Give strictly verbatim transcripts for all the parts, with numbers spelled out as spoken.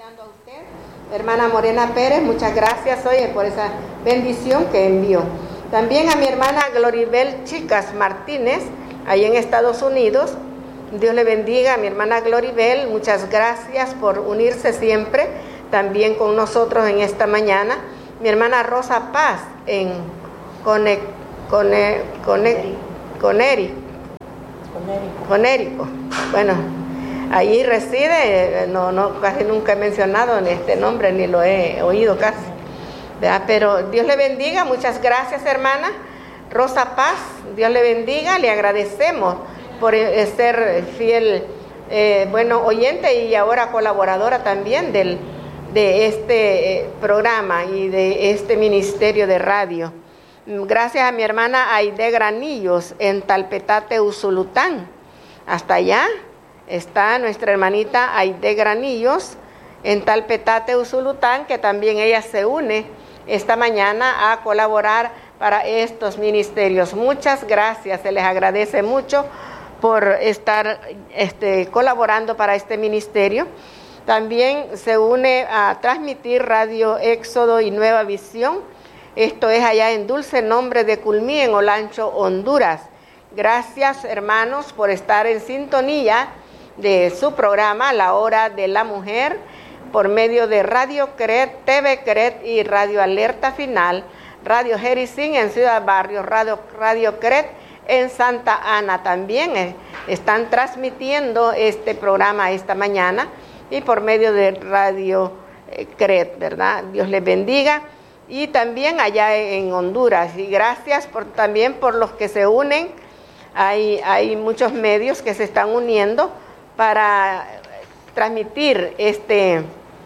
felicitando a usted, hermana Morena Pérez, muchas gracias, oye, por esa bendición que envió. También a mi hermana Gloribel Chicas Martínez, ahí en Estados Unidos. Dios le bendiga a mi hermana Gloribel, muchas gracias por unirse siempre también con nosotros en esta mañana. Mi hermana Rosa Paz en Cone, Cone, Cone, Conérico. Conérico. Bueno, ahí reside, no, no, casi nunca he mencionado este nombre, ni lo he oído casi, ¿verdad? Pero Dios le bendiga, muchas gracias hermana Rosa Paz, Dios le bendiga, le agradecemos por ser fiel, eh, bueno, oyente y ahora colaboradora también del, de este eh, programa y de este ministerio de radio. Gracias a mi hermana Aide Granillos en Talpetate, Usulután. Hasta allá está nuestra hermanita Aide Granillos en Talpetate, Usulután, que también ella se une esta mañana a colaborar para estos ministerios. Muchas gracias, se les agradece mucho por estar este, colaborando para este ministerio. También se une a transmitir Radio Éxodo y Nueva Visión. Esto es allá en Dulce Nombre de Culmí, en Olancho, Honduras. Gracias, hermanos, por estar en sintonía de su programa, La Hora de la Mujer, por medio de Radio Cret, T V Cret y Radio Alerta Final, Radio Jericín en Ciudad Barrio, Radio, Radio Cret en Santa Ana también eh, están transmitiendo este programa esta mañana y por medio de Radio eh, Cret, ¿verdad? Dios les bendiga. Y también allá en Honduras. Y gracias por, también por los que se unen. Hay, hay muchos medios que se están uniendo para transmitir este,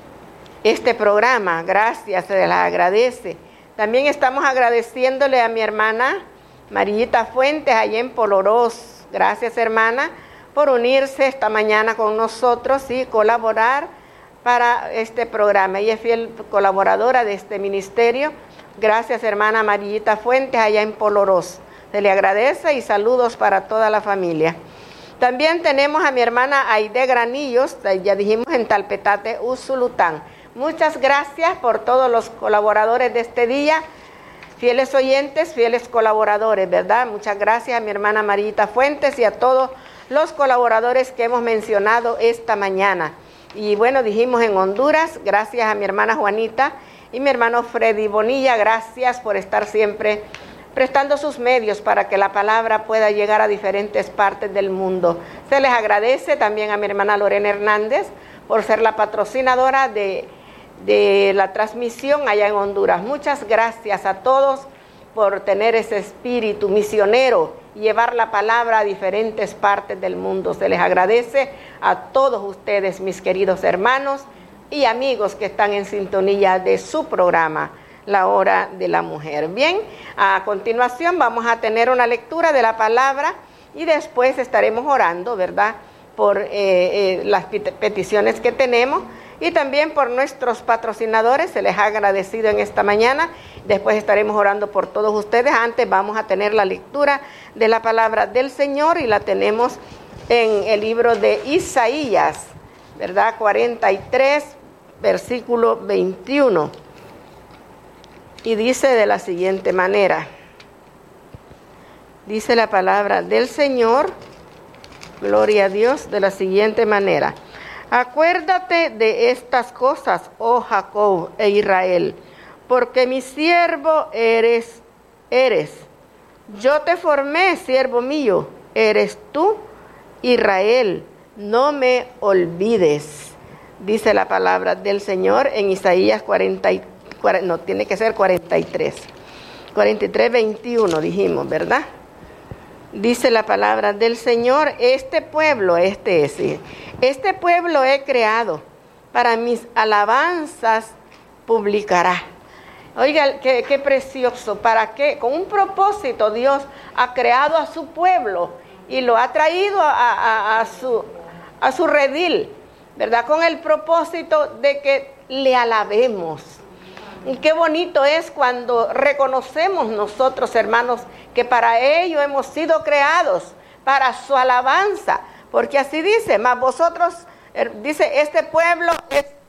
este programa. Gracias, se les agradece. También estamos agradeciéndole a mi hermana Marillita Fuentes, allá en Polorós. Gracias, hermana, por unirse esta mañana con nosotros y colaborar para este programa. Ella es fiel colaboradora de este ministerio. Gracias, hermana Marillita Fuentes, allá en Polorós. Se le agradece y saludos para toda la familia. También tenemos a mi hermana Aide Granillos, ya dijimos en Talpetate, Usulután. Muchas gracias por todos los colaboradores de este día, fieles oyentes, fieles colaboradores, ¿verdad? Muchas gracias a mi hermana Marillita Fuentes y a todos los colaboradores que hemos mencionado esta mañana. Y bueno, dijimos en Honduras, gracias a mi hermana Juanita y mi hermano Freddy Bonilla, gracias por estar siempre prestando sus medios para que la palabra pueda llegar a diferentes partes del mundo. Se les agradece también a mi hermana Lorena Hernández por ser la patrocinadora de, de la transmisión allá en Honduras. Muchas gracias a todos por tener ese espíritu misionero y llevar la palabra a diferentes partes del mundo. Se les agradece a todos ustedes, mis queridos hermanos y amigos que están en sintonía de su programa, La Hora de la Mujer. Bien, a continuación vamos a tener una lectura de la palabra y después estaremos orando, ¿verdad?, por eh, eh, las peticiones que tenemos y también por nuestros patrocinadores. Se les ha agradecido en esta mañana. Después estaremos orando por todos ustedes. Antes vamos a tener la lectura de la palabra del Señor y la tenemos en el libro de Isaías, ¿verdad?, cuarenta y tres, versículo veintiuno. Y dice de la siguiente manera, dice la palabra del Señor, gloria a Dios, de la siguiente manera: acuérdate de estas cosas, oh Jacob e Israel, porque mi siervo eres, eres. Yo te formé, siervo mío, eres tú, Israel, no me olvides. Dice la palabra del Señor en Isaías cuarenta y tres. No, tiene que ser cuarenta y tres. cuarenta y tres, veintiuno dijimos, ¿verdad? Dice la palabra del Señor: este pueblo, este es, este pueblo he creado, para mis alabanzas publicará. Oiga, qué, qué precioso, ¿para qué? Con un propósito Dios ha creado a su pueblo y lo ha traído a, a, a, su, a su redil, ¿verdad? Con el propósito de que le alabemos. Y qué bonito es cuando reconocemos nosotros, hermanos, que para ello hemos sido creados, para su alabanza, porque así dice, más vosotros, dice, este pueblo es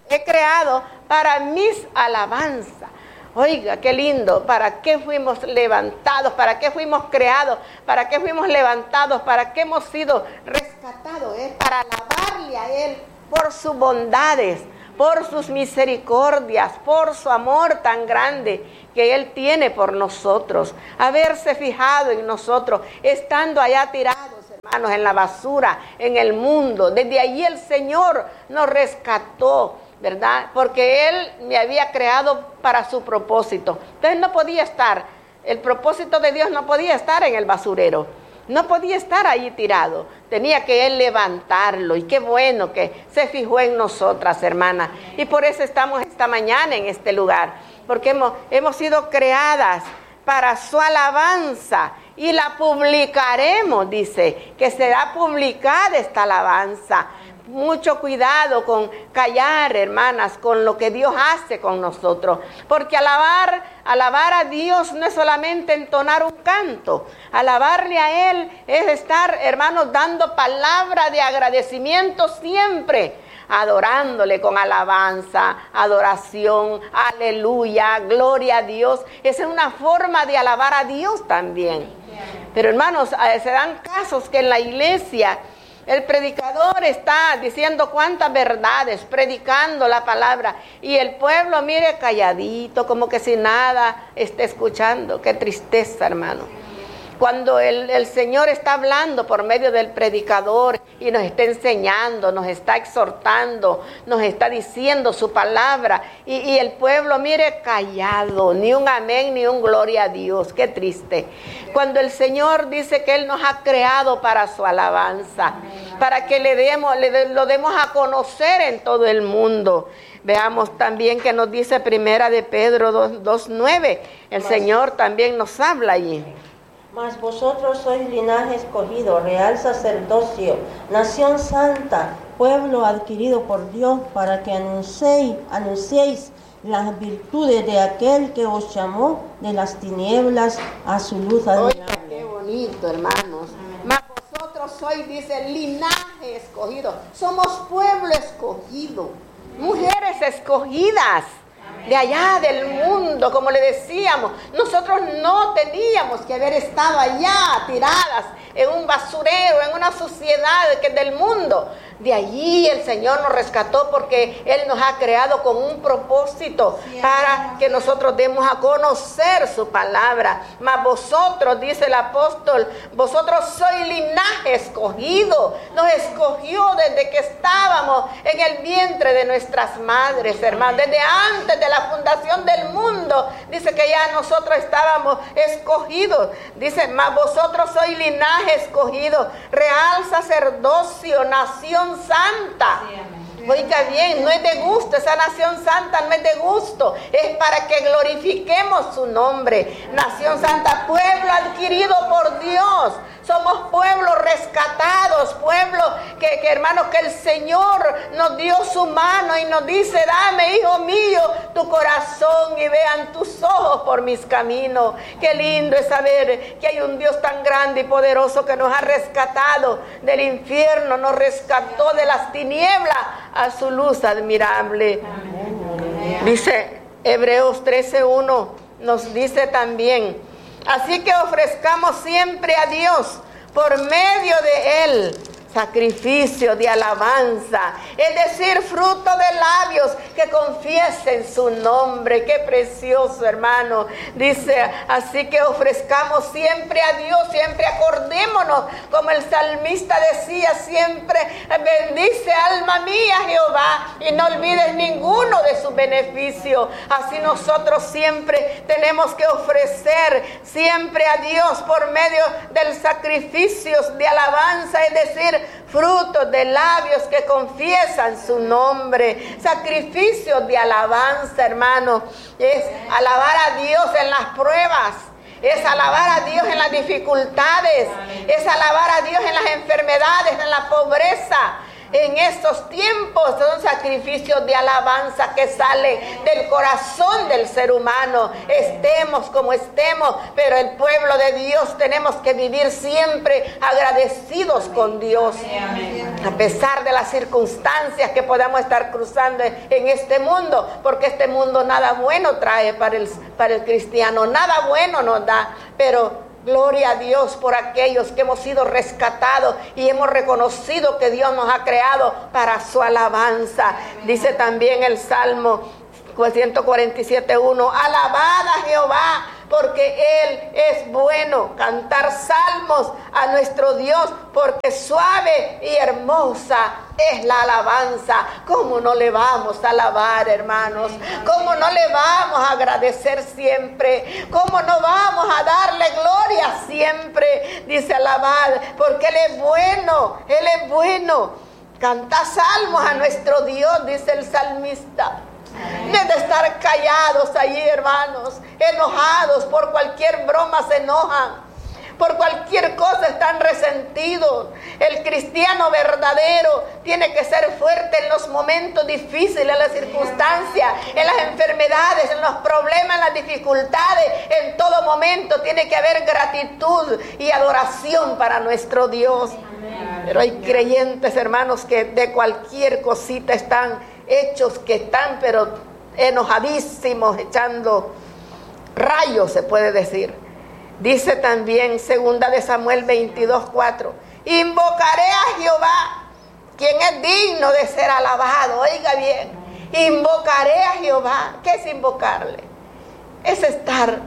he creado para mis alabanzas. Oiga, qué lindo. ¿Para qué fuimos levantados? ¿Para qué fuimos creados? ¿Para qué fuimos levantados? ¿Para qué hemos sido rescatados? Es para alabarle a Él por sus bondades, por sus misericordias, por su amor tan grande que Él tiene por nosotros. Haberse fijado en nosotros, estando allá tirados, hermanos, en la basura, en el mundo. Desde allí el Señor nos rescató, ¿verdad? Porque Él me había creado para su propósito. Entonces no podía estar, el propósito de Dios no podía estar en el basurero. No podía estar ahí tirado. Tenía que Él levantarlo. Y qué bueno que se fijó en nosotras, hermanas. Y por eso estamos esta mañana en este lugar. Porque hemos, hemos sido creadas para su alabanza. Y la publicaremos, dice, que será publicada esta alabanza. Mucho cuidado con callar, hermanas, con lo que Dios hace con nosotros. Porque alabar, alabar a Dios no es solamente entonar un canto. Alabarle a Él es estar, hermanos, dando palabra de agradecimiento siempre. Adorándole con alabanza, adoración, aleluya, gloria a Dios. Esa es una forma de alabar a Dios también. Pero hermanos, se dan casos que en la iglesia el predicador está diciendo cuántas verdades, predicando la palabra, y el pueblo, mire, calladito, como que si nada esté escuchando. Qué tristeza, hermano. Cuando el, el Señor está hablando por medio del predicador y nos está enseñando, nos está exhortando, nos está diciendo su palabra, y, y el pueblo, mire, callado, ni un amén, ni un gloria a Dios. Qué triste. Cuando el Señor dice que Él nos ha creado para su alabanza, para que le demos, le de, lo demos a conocer en todo el mundo. Veamos también que nos dice Primera de Pedro dos nueve. El Señor también nos habla allí. Mas vosotros sois linaje escogido, real sacerdocio, nación santa, pueblo adquirido por Dios, para que anunciéis, anunciéis las virtudes de aquel que os llamó de las tinieblas a su luz admirable. Oiga, qué bonito, hermanos. Mas vosotros sois, dice, linaje escogido. Somos pueblo escogido, mujeres escogidas. De allá del mundo, como le decíamos, nosotros no teníamos que haber estado allá tiradas en un basurero, en una suciedad que del mundo. De allí el Señor nos rescató porque Él nos ha creado con un propósito para que nosotros demos a conocer su palabra. Mas vosotros, dice el apóstol, vosotros sois linaje escogido. Nos escogió desde que estábamos en el vientre de nuestras madres, hermanos. Desde antes de la fundación del mundo, dice que ya nosotros estábamos escogidos. Dice, mas vosotros sois linaje escogido, real sacerdocio, nación santa. Sí, oiga bien, no es de gusto, esa nación santa no es de gusto, es para que glorifiquemos su nombre. Nación santa, pueblo adquirido por Dios. Somos pueblos rescatados, pueblo que, que hermanos, que el Señor nos dio su mano y nos dice, dame, hijo mío, tu corazón y vean tus ojos por mis caminos. Qué lindo es saber que hay un Dios tan grande y poderoso que nos ha rescatado del infierno, nos rescató de las tinieblas a su luz admirable. Dice Hebreos trece uno, nos dice también, así que ofrezcamos siempre a Dios por medio de Él sacrificio de alabanza, es decir, fruto de labios que confiesen su nombre. Qué precioso, hermano. Dice, así que ofrezcamos siempre a Dios, siempre acordémonos, como el salmista decía, siempre bendice alma mía Jehová y no olvides ninguno de sus beneficios. Así nosotros siempre tenemos que ofrecer siempre a Dios por medio del sacrificio de alabanza, es decir, frutos de labios que confiesan su nombre. Sacrificios de alabanza, hermano, es alabar a Dios en las pruebas, es alabar a Dios en las dificultades, es alabar a Dios en las enfermedades, en la pobreza. En estos tiempos son sacrificios de alabanza que salen del corazón del ser humano. Estemos como estemos, pero el pueblo de Dios tenemos que vivir siempre agradecidos con Dios. A pesar de las circunstancias que podamos estar cruzando en este mundo, porque este mundo nada bueno trae para el, para el cristiano, nada bueno nos da, pero gloria a Dios por aquellos que hemos sido rescatados y hemos reconocido que Dios nos ha creado para su alabanza. Dice también el Salmo ciento cuarenta y siete, uno, alabad a Jehová porque Él es bueno. Cantar salmos a nuestro Dios porque suave y hermosa es la alabanza. ¿Cómo no le vamos a alabar, hermanos? ¿Cómo no le vamos a agradecer siempre? ¿Cómo no vamos a darle gloria siempre? Dice alabad porque Él es bueno, Él es bueno. Canta salmos a nuestro Dios, dice el salmista. En vez de estar callados allí, hermanos, enojados por cualquier broma, se enojan. Por cualquier cosa están resentidos. El cristiano verdadero tiene que ser fuerte en los momentos difíciles, en las circunstancias, en las enfermedades, en los problemas, en las dificultades. En todo momento tiene que haber gratitud y adoración para nuestro Dios. Pero hay creyentes, hermanos, que de cualquier cosita están hechos, que están pero enojadísimos, echando rayos, se puede decir. Dice también segunda de Samuel veintidós, cuatro, invocaré a Jehová, quien es digno de ser alabado. Oiga bien, invocaré a Jehová. ¿Qué es invocarle? Es estar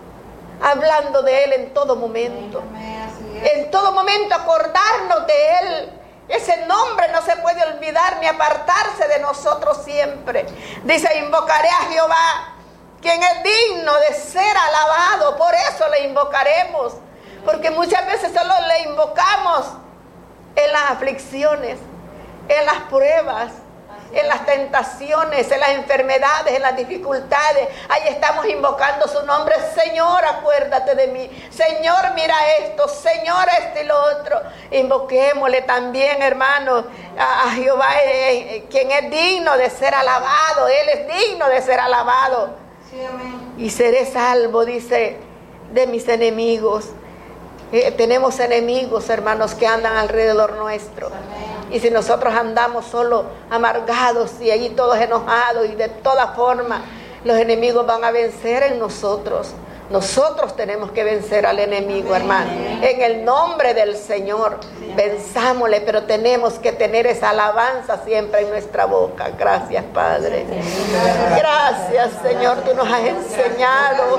hablando de Él en todo momento. En todo momento acordarnos de Él. Ese nombre no se puede olvidar ni apartarse de nosotros siempre. Dice, invocaré a Jehová, quien es digno de ser alabado. Por eso le invocaremos. Porque muchas veces solo le invocamos en las aflicciones, en las pruebas, en las tentaciones, en las enfermedades, en las dificultades. Ahí estamos invocando su nombre. Señor, acuérdate de mí. Señor, mira esto. Señor, esto y lo otro. Invoquémosle también, hermanos, a, a Jehová, eh, quien es digno de ser alabado. Él es digno de ser alabado. Sí, amén. Y seré salvo, dice, de mis enemigos. Eh, tenemos enemigos, hermanos, que andan alrededor nuestro. Amén. Y si nosotros andamos solo amargados y allí todos enojados y de toda forma, los enemigos van a vencer en nosotros. Nosotros tenemos que vencer al enemigo, hermano. En el nombre del Señor, venzámosle, pero tenemos que tener esa alabanza siempre en nuestra boca. Gracias, Padre. Gracias, Señor. Tú nos has enseñado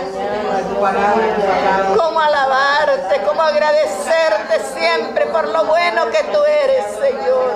cómo alabarte, cómo agradecerte siempre por lo bueno que tú eres, Señor.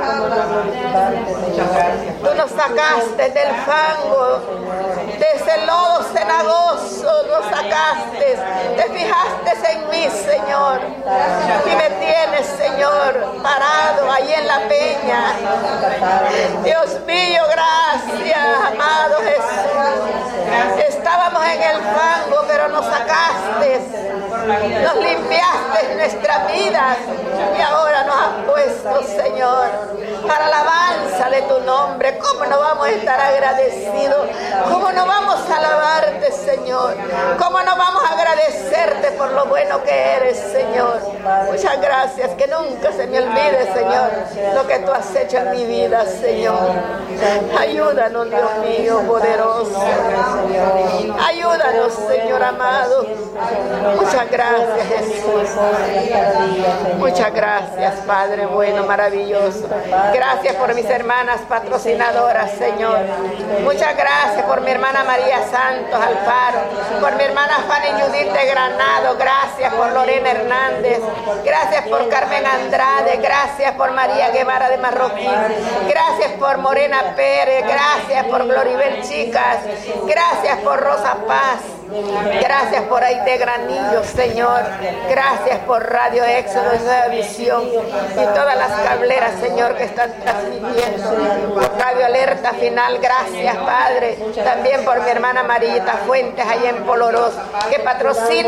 Tú nos sacaste del fango, de ese lodo cenagoso, nos sacaste, te fijaste en mí, Señor, y me tienes, Señor, parado ahí en la peña. Dios mío, gracias, amado Jesús. Estábamos en el fango, pero nos sacaste, nos limpiaste nuestras vidas y ahora nos has puesto, Señor, para alabanza de tu nombre. ¿Cómo no vamos a estar agradecidos? ¿Cómo no vamos a alabarte, Señor? ¿Cómo no vamos a agradecerte por lo bueno que eres, Señor? Muchas gracias, que nunca se me olvide, Señor, lo que tú has hecho en mi vida, Señor. Ayúdanos, Dios mío, poderoso. Ayúdanos, Señor amado. Muchas gracias, Jesús. Muchas gracias, Padre bueno, maravilloso. Gracias por mis hermanas patrocinadoras, Señor. Muchas gracias por mi hermana María Santos Alfaro, por mi hermana Fanny Judith de Granado. Gracias por Lorena Hernández. Gracias por Carmen Andrade. Gracias por María Guevara de Marroquín. Gracias por Morena Pérez. Gracias por Gloribel Chicas. Gracias por Rosa Paz. Gracias por Aide Granillo, Señor. Gracias por Radio Éxodo y Nueva Visión y todas las cableras, Señor, que están transmitiendo. Por Radio Alerta Final, gracias, Padre. También por mi hermana Marita Fuentes, allá en Polorós, que patrocinan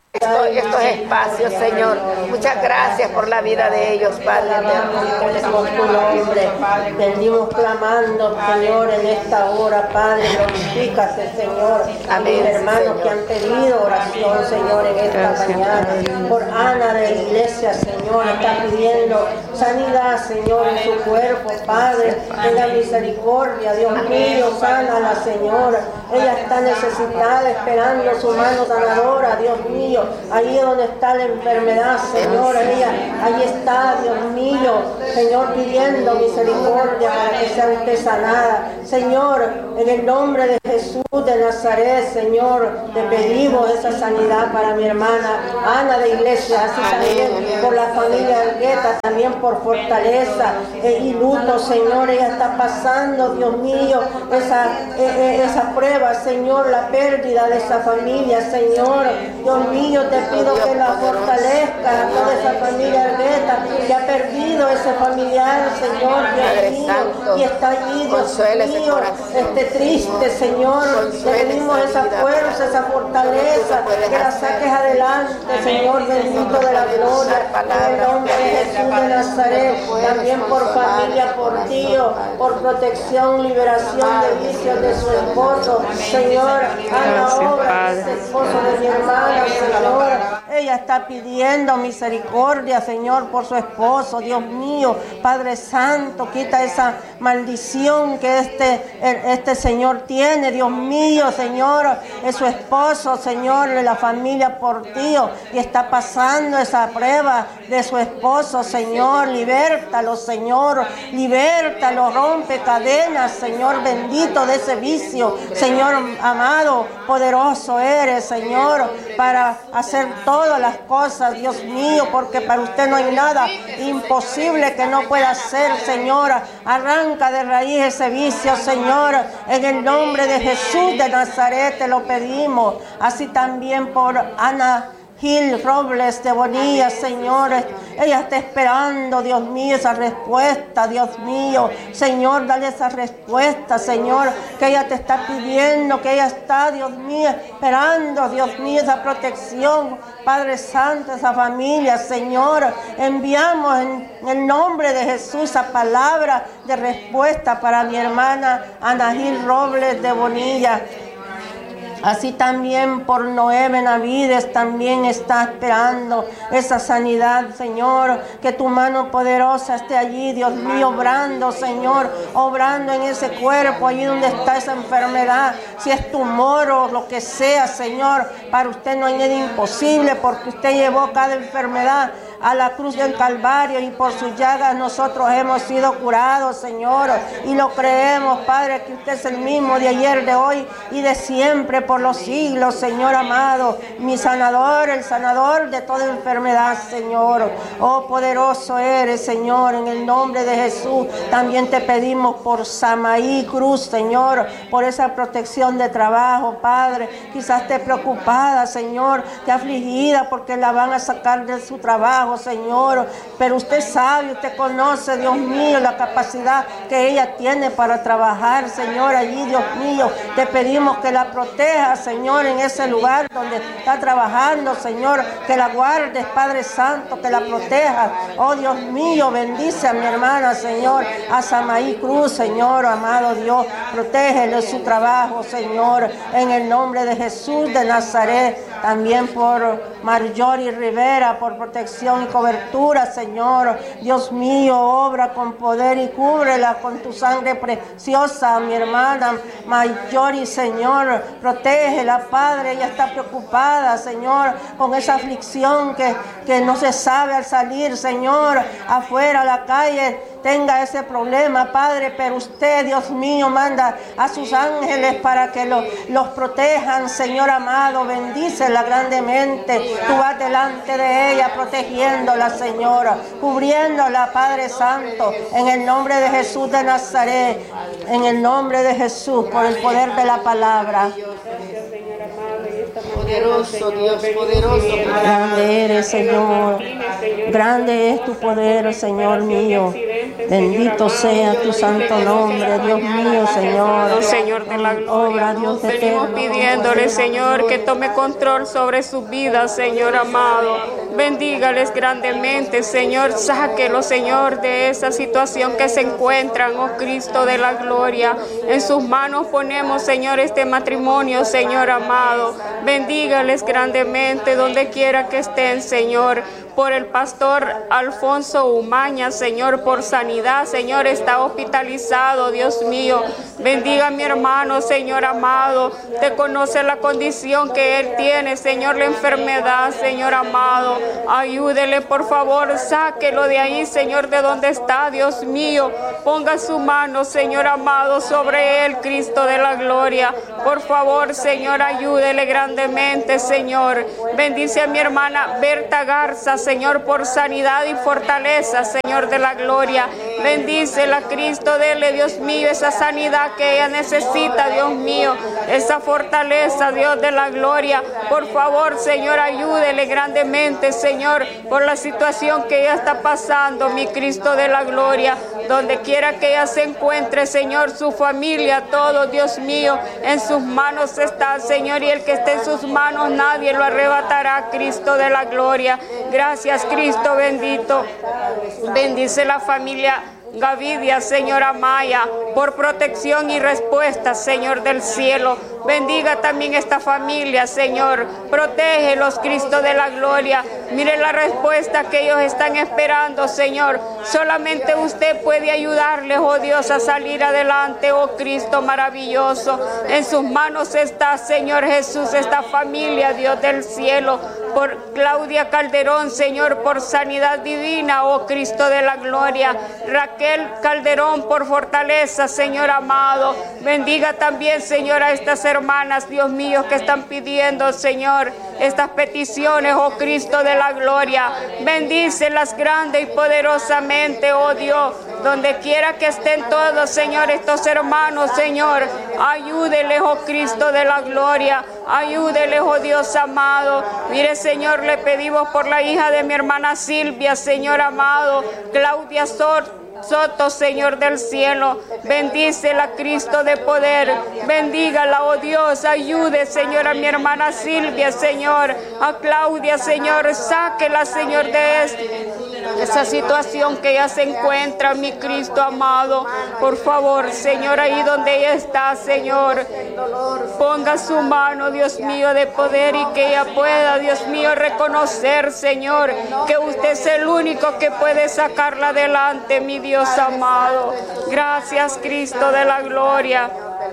Estos, estos espacios, Señor. Muchas gracias por la vida de ellos, Padre eterno. Tu nombre. Venimos clamando, Señor, en esta hora, Padre. Glorifícate, Señor. A mis hermanos Señor. Que han pedido oración, Señor, en esta gracias, mañana. Padre. Por Ana de la iglesia, Señor, está pidiendo sanidad, Señor, en su cuerpo, Padre. Tenga misericordia, Dios mío, sana la Señora. Ella está necesitada, esperando su mano sanadora, Dios mío. Ahí donde está la enfermedad, Señor, ella, ahí está, Dios mío, Señor, pidiendo misericordia para que sea usted sanada. Señor, en el nombre de Jesús de Nazaret, Señor, te pedimos esa sanidad para mi hermana Ana de iglesia, así también por la familia Argueta, también por fortaleza eh, y luto, Señor, ella está pasando, Dios mío, esa, eh, eh, esa prueba, Señor, la pérdida de esa familia, Señor, Dios mío, te pido que la fortalezca a toda esa familia Argueta que ha perdido ese familiar, Señor, Dios mío, y está allí, Dios mío, este triste, Señor, te pedimos esa fuerza, esa fortaleza, que la saques adelante, Señor, bendito de la gloria, en el nombre de Jesús de Nazaret, también por familia, por tío, por protección, liberación de vicios de su esposo, Señor, haz la obra de ese esposo de mi hermana, Señor. Ella está pidiendo misericordia, Señor, por su esposo, Dios mío, Padre Santo, quita esa maldición que este, este Señor tiene, Dios mío, Señor, es su esposo, Señor, de la familia por tío, y está pasando esa prueba de su esposo, Señor, libértalo, Señor, libértalo, rompe cadenas, Señor, bendito de ese vicio, Señor amado, poderoso eres, Señor, para hacer todas las cosas, Dios mío, porque para usted no hay nada imposible que no pueda hacer, Señor. Arranca de raíz ese vicio, Señor, en el nombre de Jesús de Nazaret te lo pedimos. Así también por Ana Gil Robles de Bonilla, Señor, ella está esperando, Dios mío, esa respuesta, Dios mío, Señor, dale esa respuesta, Señor, que ella te está pidiendo, que ella está, Dios mío, esperando, Dios mío, esa protección, Padre Santo, esa familia, Señor, enviamos en el nombre de Jesús esa palabra de respuesta para mi hermana Ana Gil Robles de Bonilla. Así también por Noé Benavides también está esperando esa sanidad, Señor, que tu mano poderosa esté allí, Dios mío, obrando, Señor, obrando en ese cuerpo, allí donde está esa enfermedad, si es tumor o lo que sea, Señor, para usted no hay nada imposible, porque usted llevó cada enfermedad a la cruz del Calvario y por sus llagas nosotros hemos sido curados, Señor, y lo creemos, Padre, que usted es el mismo de ayer, de hoy y de siempre, por los siglos, Señor amado, mi sanador, el sanador de toda enfermedad, Señor. Oh, poderoso eres, Señor, en el nombre de Jesús. También te pedimos por Samaí Cruz, Señor, por esa protección de trabajo, Padre. Quizás esté preocupada, Señor, esté afligida porque la van a sacar de su trabajo, Señor, pero usted sabe, usted conoce, Dios mío, la capacidad que ella tiene para trabajar, Señor, allí, Dios mío, te pedimos que la proteja, Señor, en ese lugar donde está trabajando, Señor, que la guardes, Padre Santo, que la proteja, oh Dios mío, bendice a mi hermana, Señor, a Samaí Cruz, Señor, amado Dios, protégele su trabajo, Señor, en el nombre de Jesús de Nazaret, también por Marjorie Rivera, por protección y cobertura, Señor. Dios mío, obra con poder y cúbrela con tu sangre preciosa, mi hermana Marjorie, Señor. Protégela, Padre. Ella está preocupada, Señor, con esa aflicción que, que no se sabe al salir, Señor, afuera a la calle. Tenga ese problema, Padre, pero usted, Dios mío, manda a sus ángeles para que lo, los protejan, Señor amado. Bendícela grandemente. Tú vas delante de ella, protegiéndola, Señora, cubriéndola, Padre Santo, en el nombre de Jesús de Nazaret, en el nombre de Jesús, por el poder de la palabra. Gracias, Señor amado, y esta poderoso, Dios poderoso. Grande eres, Señor. Grande es tu poder, Señor mío. Bendito sea tu santo nombre, Dios mío, Señor. Oh, Señor de la gloria, Dios venimos pidiéndole, Señor, que tome control sobre sus vidas, Señor amado. Bendígales grandemente, Señor. Sáquelos, Señor, de esa situación que se encuentran, oh Cristo de la gloria. En sus manos ponemos, Señor, este matrimonio, Señor amado. Bendígales grandemente donde quiera que estén, Señor. Por el pastor Alfonso Umaña, Señor, por sanidad, Señor, está hospitalizado, Dios mío. Bendiga a mi hermano, Señor amado. Te conoce la condición que él tiene, Señor, la enfermedad, Señor amado. Ayúdele, por favor, sáquelo de ahí, Señor, de donde está, Dios mío. Ponga su mano, Señor amado, sobre él, Cristo de la gloria. Por favor, Señor, ayúdele grandemente, Señor. Bendice a mi hermana Berta Garza, Señor, por sanidad y fortaleza, Señor de la gloria. Bendícela, Cristo, dele, Dios mío, esa sanidad que ella necesita, Dios mío, esa fortaleza, Dios de la gloria. Por favor, Señor, ayúdele grandemente, Señor, por la situación que ella está pasando, mi Cristo de la gloria. Donde quiera que ella se encuentre, Señor, su familia, todo, Dios mío, en sus manos está, Señor, y el que esté en sus manos nadie lo arrebatará, Cristo de la gloria. Gracias, Cristo bendito. Bendice la familia Gavidia, Señor Amaya, por protección y respuesta, Señor del cielo. Bendiga también esta familia, Señor. Protégelos, Cristo de la gloria. Mire la respuesta que ellos están esperando, Señor. Solamente usted puede ayudarles, oh Dios, a salir adelante, oh Cristo maravilloso. En sus manos está, Señor Jesús, esta familia, Dios del cielo. Por Claudia Calderón, Señor, por sanidad divina, oh Cristo de la gloria. Raquel Calderón, por fortaleza, Señor amado. Bendiga también, Señor, a estas hermanas, Dios mío, que están pidiendo, Señor, estas peticiones, oh Cristo de la gloria. Bendícelas grande y poderosamente, oh Dios, donde quiera que estén todos, Señor, estos hermanos, Señor. Ayúdeles, oh Cristo de la gloria. Ayúdeles, oh Dios amado. Mire, Señor, le pedimos por la hija de mi hermana Silvia, Señor amado, Claudia Soto. Soto, Señor del cielo, bendícela, Cristo de poder, bendígala, oh Dios, ayude, Señor, a mi hermana Silvia, Señor, a Claudia, Señor, sáquela, Señor, de este, esa situación que ella se encuentra, mi Cristo amado. Por favor, Señor, ahí donde ella está, Señor, ponga su mano, Dios mío, de poder, y que ella pueda, Dios mío, reconocer, Señor, que usted es el único que puede sacarla adelante, mi Dios amado. Gracias, Cristo de la gloria.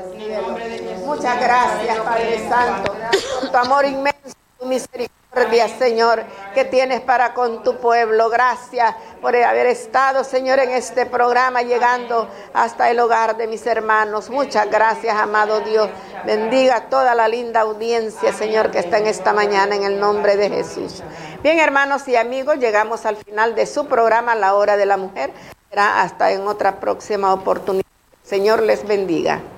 Muchas gracias, Padre Santo, por tu amor inmenso, tu misericordia, Señor, que tienes para con tu pueblo. Gracias por haber estado, Señor, en este programa, llegando hasta el hogar de mis hermanos. Muchas gracias, amado Dios. Bendiga toda la linda audiencia, Señor, que está en esta mañana, en el nombre de Jesús. Bien, hermanos y amigos, llegamos al final de su programa, La Hora de la Mujer. Será hasta en otra próxima oportunidad. Señor les bendiga.